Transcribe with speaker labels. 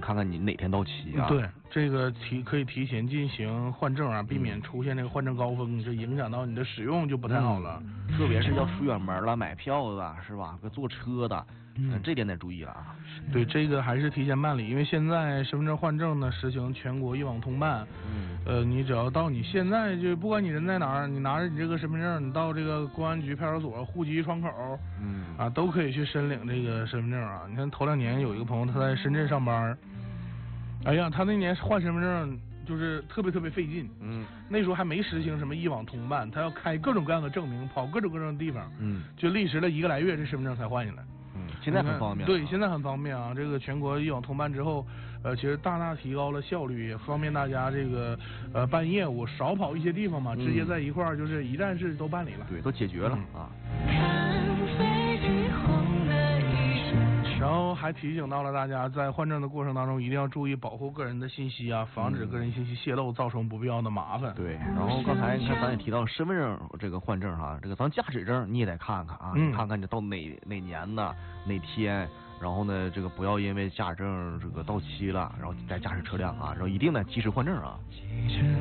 Speaker 1: 看看你哪天到期啊。
Speaker 2: 对，这个可以提前进行换证啊，避免出现这个换证高峰，就影响到你的使用就不太好了。
Speaker 1: 特别是要出远门了、买票的是吧？坐车的，这点得注意了啊。
Speaker 2: 对，这个还是提前办理，因为现在身份证换证呢实行全国一网通办。你只要到你现在就不管你人在哪儿，你拿着你这个身份证，你到这个公安局、派出所、户籍窗口，都可以去申领这个身份证啊。你看头2年有一个朋友他在深圳上班，哎呀，他那年换身份证就是特别费劲。那时候还没实行什么一网通办，他要开各种各样的证明，跑各种各样的地方。就历时了1个来月，这身份证才换下来。
Speaker 1: 现在很方便。
Speaker 2: 对，现在很方便啊。这个全国一网通办之后，其实大大提高了效率，也方便大家这个办业务，少跑一些地方嘛，直接在一块儿就是一站式都办理了。
Speaker 1: 对，都解决了啊。
Speaker 2: 然后还提醒到了大家，在换证的过程当中，一定要注意保护个人的信息啊，防止个人信息泄露，造成不必要的麻烦。
Speaker 1: 对，然后刚才你看咱也提到身份证这个换证哈，这个咱驾驶证你也得看看啊，看看你到哪年呢，哪天，然后呢，这个不要因为驾驶证这个到期了，然后再驾驶车辆啊，然后一定呢及时换证啊。